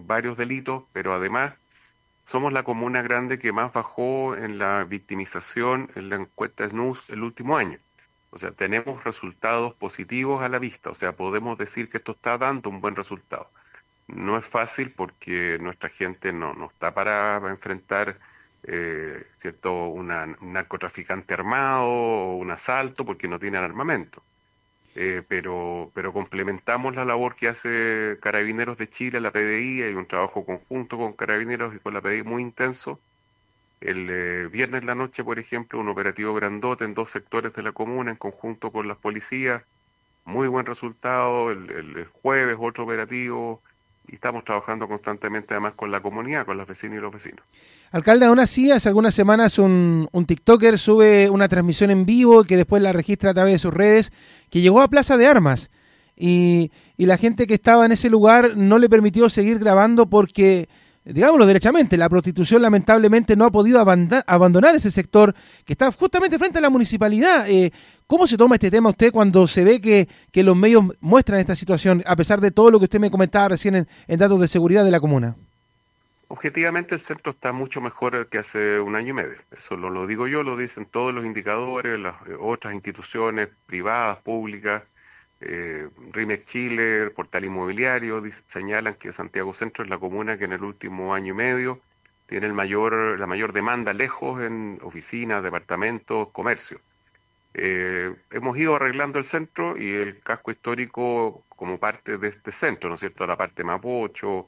varios delitos, pero además somos la comuna grande que más bajó en la victimización en la encuesta SNUS el último año. O sea, tenemos resultados positivos a la vista, o sea, podemos decir que esto está dando un buen resultado. No es fácil porque nuestra gente no está para enfrentar, cierto, un narcotraficante armado o un asalto porque no tienen armamento. Pero complementamos la labor que hace Carabineros de Chile, la PDI, hay un trabajo conjunto con Carabineros y con la PDI muy intenso. El viernes en la noche, por ejemplo, un operativo grandote en dos sectores de la comuna en conjunto con las policías, muy buen resultado. El jueves otro operativo y estamos trabajando constantemente además con la comunidad, con las vecinas y los vecinos. Alcalde, aún así, hace algunas semanas un TikToker sube una transmisión en vivo que después la registra a través de sus redes, que llegó a Plaza de Armas y la gente que estaba en ese lugar no le permitió seguir grabando porque, digámoslo derechamente, la prostitución lamentablemente no ha podido abandonar ese sector que está justamente frente a la municipalidad. ¿Cómo se toma este tema usted cuando se ve que los medios muestran esta situación, a pesar de todo lo que usted me comentaba recién en datos de seguridad de la comuna? Objetivamente el centro está mucho mejor que hace un año y medio. Eso no lo digo yo, lo dicen todos los indicadores, las otras instituciones privadas, públicas, RIMEX Chile, Portal Inmobiliario, señalan que Santiago Centro es la comuna que en el último año y medio tiene la mayor demanda lejos en oficinas, departamentos, comercio. Hemos ido arreglando el centro y el casco histórico como parte de este centro, ¿no es cierto? La parte Mapocho,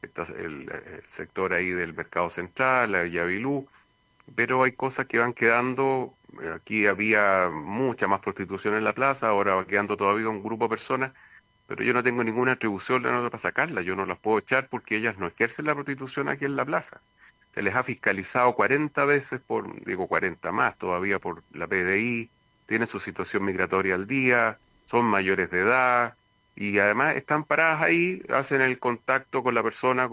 el sector ahí del Mercado Central, la Yabilú, pero hay cosas que van quedando. Aquí había mucha más prostitución en la plaza, ahora va quedando todavía un grupo de personas, pero yo no tengo ninguna atribución de para sacarla, yo no las puedo echar porque ellas no ejercen la prostitución aquí en la plaza. Se les ha fiscalizado 40 veces digo 40 más todavía por la PDI, tienen su situación migratoria al día, son mayores de edad y además están paradas ahí, hacen el contacto con la persona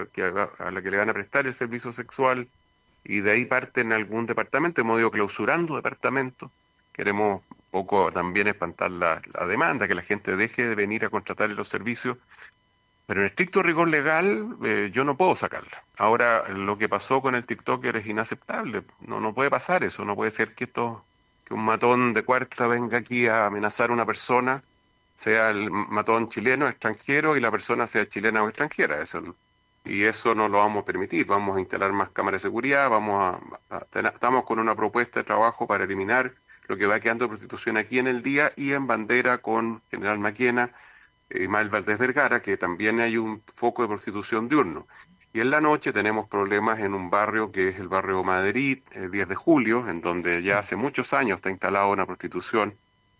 a la que le van a prestar el servicio sexual y de ahí parten a algún departamento. Hemos ido clausurando departamentos. Queremos un poco también espantar la demanda, que la gente deje de venir a contratar los servicios, pero en estricto rigor legal yo no puedo sacarla. Ahora, lo que pasó con el TikToker es inaceptable. No puede pasar eso. No puede ser que un matón de cuarta venga aquí a amenazar a una persona, sea el matón chileno, extranjero, y la persona sea chilena o extranjera. Y eso no lo vamos a permitir. Vamos a instalar más cámaras de seguridad, estamos con una propuesta de trabajo para eliminar lo que va quedando de prostitución aquí en el día y en bandera con General Maquena, Ismael Valdés Vergara, que también hay un foco de prostitución diurno. Y en la noche tenemos problemas en un barrio que es el barrio Madrid, 10 de julio, en donde ya Sí. hace muchos años está instalada una prostitución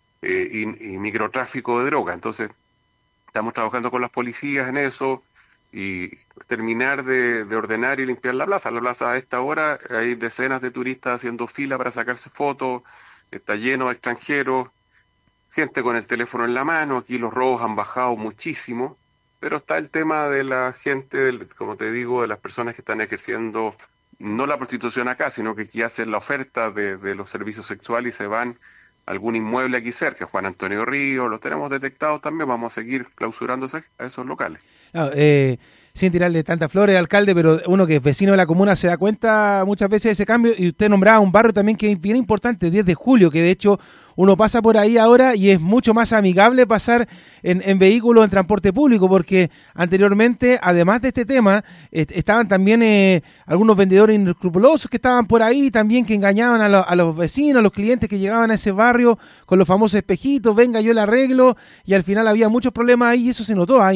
y microtráfico de droga. Entonces, estamos trabajando con las policías en eso y terminar de ordenar y limpiar la plaza. La plaza a esta hora hay decenas de turistas haciendo fila para sacarse fotos, está lleno de extranjeros, gente con el teléfono en la mano. Aquí los robos han bajado muchísimo, pero está el tema de la gente, como te digo, de las personas que están ejerciendo no la prostitución acá, sino que aquí hacen la oferta de los servicios sexuales y se van a algún inmueble aquí cerca. Juan Antonio Río, los tenemos detectados también, vamos a seguir clausurando a esos locales. No, sin tirarle tantas flores, alcalde, pero uno que es vecino de la comuna se da cuenta muchas veces de ese cambio. Y usted nombraba un barrio también que es bien importante, 10 de julio, que de hecho uno pasa por ahí ahora y es mucho más amigable pasar en vehículos, en transporte público, porque anteriormente, además de este tema, estaban también algunos vendedores inescrupulosos que estaban por ahí también, que engañaban a los vecinos, a los clientes que llegaban a ese barrio con los famosos espejitos, venga, yo le arreglo, y al final había muchos problemas ahí y eso se notó.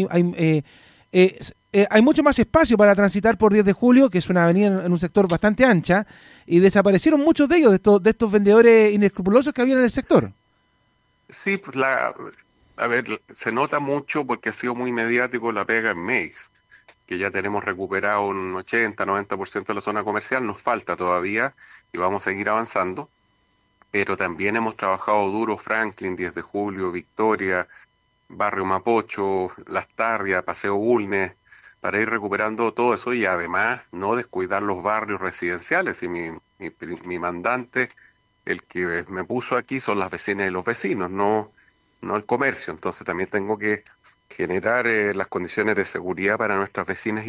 Hay mucho más espacio para transitar por 10 de julio, que es una avenida en un sector bastante ancha, y desaparecieron muchos de ellos, de estos vendedores inescrupulosos que había en el sector. Sí, pues a ver, se nota mucho porque ha sido muy mediático la pega en Makes, que ya tenemos recuperado un 80-90% de la zona comercial, nos falta todavía y vamos a seguir avanzando, pero también hemos trabajado duro Franklin, 10 de julio, Victoria, Barrio Mapocho, Las Tarrias, Paseo Bulnes, para ir recuperando todo eso y además no descuidar los barrios residenciales. Y mi mandante, el que me puso aquí, son las vecinas y los vecinos, no el comercio. Entonces también tengo que generar las condiciones de seguridad para nuestras vecinas